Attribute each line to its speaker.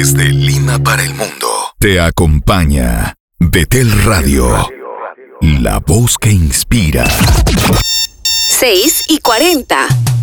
Speaker 1: Desde Lima para el mundo, te acompaña Betel Radio, la voz que inspira.
Speaker 2: 6:40.